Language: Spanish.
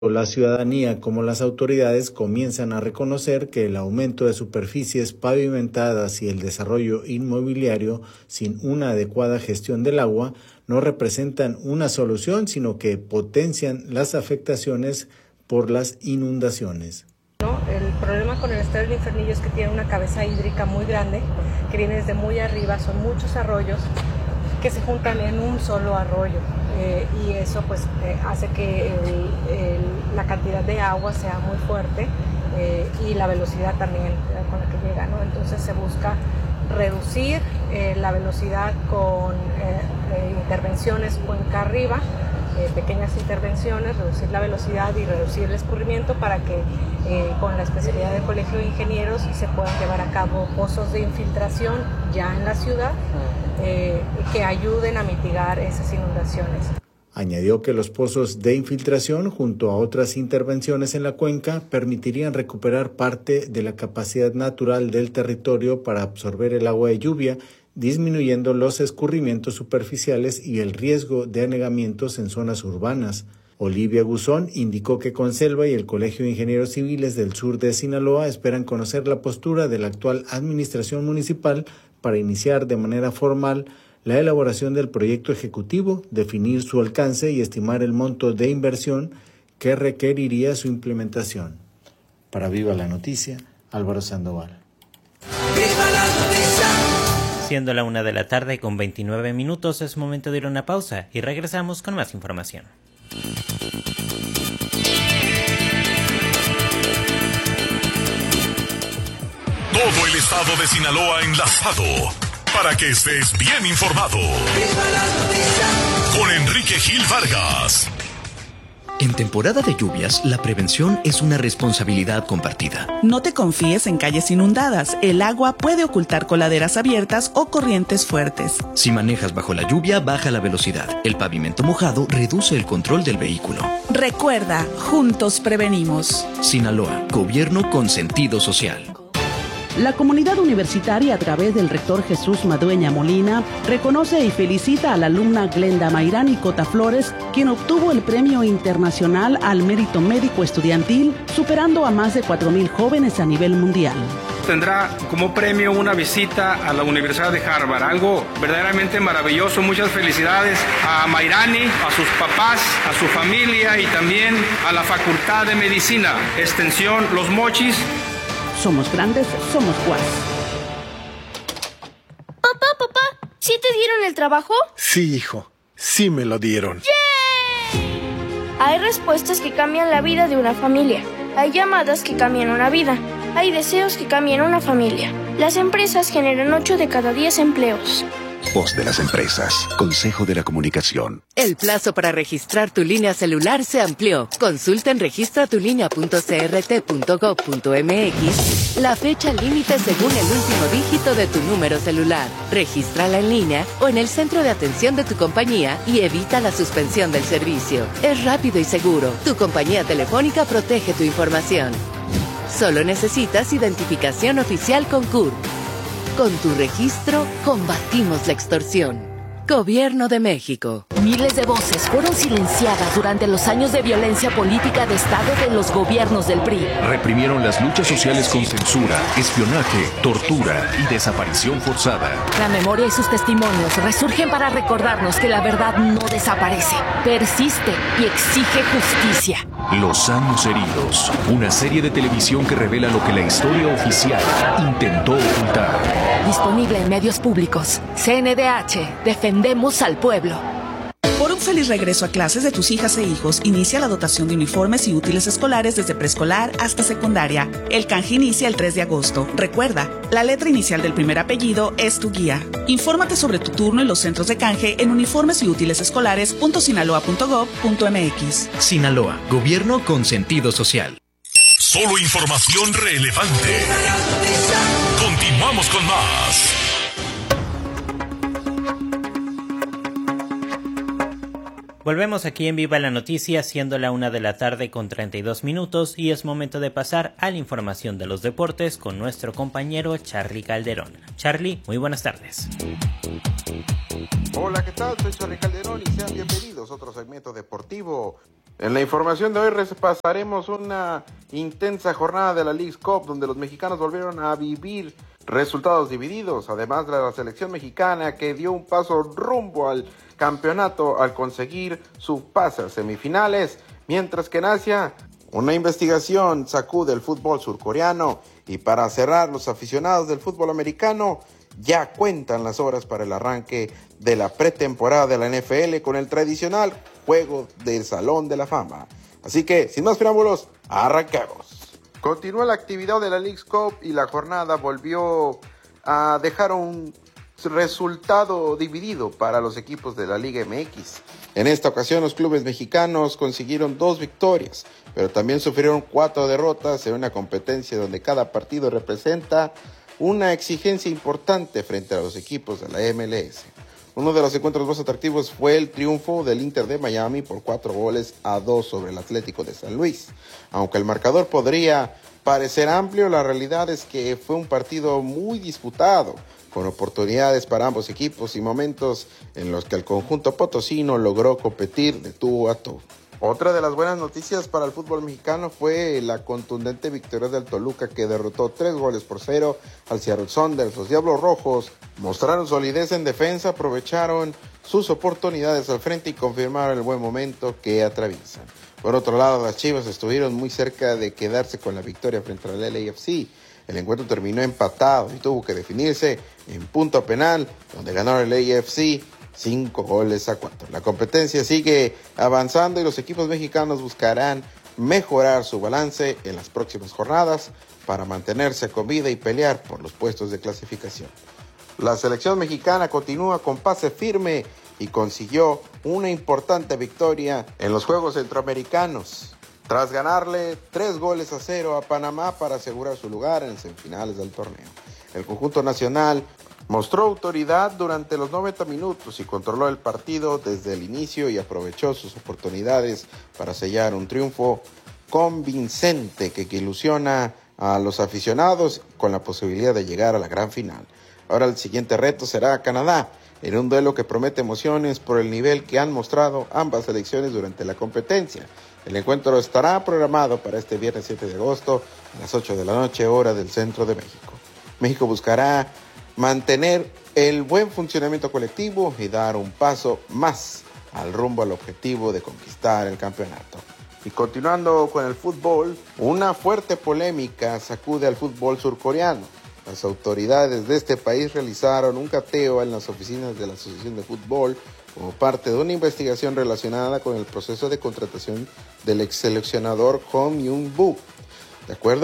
La ciudadanía como las autoridades comienzan a reconocer que el aumento de superficies pavimentadas y el desarrollo inmobiliario sin una adecuada gestión del agua no representan una solución, sino que potencian las afectaciones por las inundaciones. El problema con el estuario del Infernillo es que tiene una cabeza hídrica muy grande, que viene desde muy arriba, son muchos arroyos que se juntan en un solo arroyo y eso pues hace que la cantidad de agua sea muy fuerte y la velocidad también con la que llega, ¿no? Entonces se busca reducir la velocidad con intervenciones cuenca arriba, pequeñas intervenciones, reducir la velocidad y reducir el escurrimiento para que con la especialidad del Colegio de Ingenieros se puedan llevar a cabo pozos de infiltración ya en la ciudad que ayuden a mitigar esas inundaciones. Añadió que los pozos de infiltración, junto a otras intervenciones en la cuenca, permitirían recuperar parte de la capacidad natural del territorio para absorber el agua de lluvia, disminuyendo los escurrimientos superficiales y el riesgo de anegamientos en zonas urbanas. Olivia Guzón indicó que Conselva y el Colegio de Ingenieros Civiles del sur de Sinaloa esperan conocer la postura de la actual administración municipal para iniciar de manera formal la elaboración del proyecto ejecutivo, definir su alcance y estimar el monto de inversión que requeriría su implementación. Para Viva la Noticia, Álvaro Sandoval. ¡Viva la noticia! Siendo la 1:29 p.m, es momento de ir a una pausa y regresamos con más información. Todo el estado de Sinaloa enlazado para que estés bien informado. ¡Viva la noticia! Con Enrique Gil Vargas. En temporada de lluvias, la prevención es una responsabilidad compartida. No te confíes en calles inundadas. El agua puede ocultar coladeras abiertas o corrientes fuertes. Si manejas bajo la lluvia, baja la velocidad. El pavimento mojado reduce el control del vehículo. Recuerda, juntos prevenimos. Sinaloa, gobierno con sentido social. La comunidad universitaria, a través del rector Jesús Madueña Molina, reconoce y felicita a la alumna Glenda Mayrani Cota Flores, quien obtuvo el Premio Internacional al Mérito Médico Estudiantil, superando a más de 4,000 jóvenes a nivel mundial. Tendrá como premio una visita a la Universidad de Harvard, algo verdaderamente maravilloso. Muchas felicidades a Mayrani, a sus papás, a su familia y también a la Facultad de Medicina, Extensión Los Mochis. Somos grandes, somos Guas. Papá, ¿sí te dieron el trabajo? Sí, hijo, sí me lo dieron. ¡Yay! Hay respuestas que cambian la vida de una familia. Hay llamadas que cambian una vida. Hay deseos que cambian una familia. Las empresas generan 8 de cada 10 empleos. Voz de las empresas. Consejo de la Comunicación. El plazo para registrar tu línea celular se amplió. Consulta en registratulinea.crt.gov.mx la fecha límite según el último dígito de tu número celular. Regístrala en línea o en el centro de atención de tu compañía y evita la suspensión del servicio. Es rápido y seguro. Tu compañía telefónica protege tu información. Solo necesitas identificación oficial con CURP. Con tu registro, combatimos la extorsión. Gobierno de México. Miles de voces fueron silenciadas durante los años de violencia política de Estado de los gobiernos del PRI. Reprimieron las luchas sociales con censura, espionaje, tortura y desaparición forzada. La memoria y sus testimonios resurgen para recordarnos que la verdad no desaparece, persiste y exige justicia. Los años heridos. Una serie de televisión que revela lo que la historia oficial intentó ocultar. Disponible en medios públicos. CNDH. Defendemos al pueblo. Por un feliz regreso a clases de tus hijas e hijos, inicia la dotación de uniformes y útiles escolares desde preescolar hasta secundaria. El canje inicia el 3 de agosto. Recuerda, la letra inicial del primer apellido es tu guía. Infórmate sobre tu turno en los centros de canje en uniformesyútilesescolares.sinaloa.gov.mx. Sinaloa, gobierno con sentido social. Solo información relevante. Continuamos con más. Volvemos aquí en Viva la Noticia, siendo la 1:32 p.m, y es momento de pasar a la información de los deportes con nuestro compañero Charly Calderón. Charly, muy buenas tardes. Hola, ¿qué tal? Soy Charly Calderón y sean bienvenidos a otro segmento deportivo. En la información de hoy repasaremos una intensa jornada de la Leagues Cup donde los mexicanos volvieron a vivir resultados divididos, además de la selección mexicana que dio un paso rumbo al campeonato al conseguir su pase a semifinales, mientras que en Asia una investigación sacude el fútbol surcoreano y para cerrar los aficionados del fútbol americano ya cuentan las horas para el arranque de la pretemporada de la NFL con el tradicional juego del Salón de la Fama. Así que, sin más preámbulos, arrancamos. Continúa la actividad de la Leagues Cup y la jornada volvió a dejar un resultado dividido para los equipos de la Liga MX. En esta ocasión los clubes mexicanos consiguieron 2 victorias, pero también sufrieron 4 derrotas en una competencia donde cada partido representa una exigencia importante frente a los equipos de la MLS. Uno de los encuentros más atractivos fue el triunfo del Inter de Miami por 4-2 sobre el Atlético de San Luis. Aunque el marcador podría parecer amplio, la realidad es que fue un partido muy disputado, con oportunidades para ambos equipos y momentos en los que el conjunto potosino logró competir de tú a tú. Otra de las buenas noticias para el fútbol mexicano fue la contundente victoria del Toluca que derrotó 3-0 al Seattle Sounders. Los Diablos Rojos mostraron solidez en defensa, aprovecharon sus oportunidades al frente y confirmaron el buen momento que atraviesan. Por otro lado, las Chivas estuvieron muy cerca de quedarse con la victoria frente al LAFC. El encuentro terminó empatado y tuvo que definirse en punto penal, donde ganó el LAFC 5-4. La competencia sigue avanzando y los equipos mexicanos buscarán mejorar su balance en las próximas jornadas para mantenerse con vida y pelear por los puestos de clasificación. La selección mexicana continúa con pase firme y consiguió una importante victoria en los Juegos Centroamericanos, tras ganarle 3-0 a Panamá para asegurar su lugar en semifinales del torneo. El conjunto nacional mostró autoridad durante los 90 minutos y controló el partido desde el inicio y aprovechó sus oportunidades para sellar un triunfo convincente que ilusiona a los aficionados con la posibilidad de llegar a la gran final. Ahora el siguiente reto será Canadá, en un duelo que promete emociones por el nivel que han mostrado ambas selecciones durante la competencia. El encuentro estará programado para este viernes 7 de agosto a las 8 de la noche, hora del centro de México. México buscará mantener el buen funcionamiento colectivo y dar un paso más al rumbo al objetivo de conquistar el campeonato. Y continuando con el fútbol, una fuerte polémica sacude al fútbol surcoreano. Las autoridades de este país realizaron un cateo en las oficinas de la Asociación de Fútbol como parte de una investigación relacionada con el proceso de contratación del ex seleccionador Hong Myung-boo. De acuerdo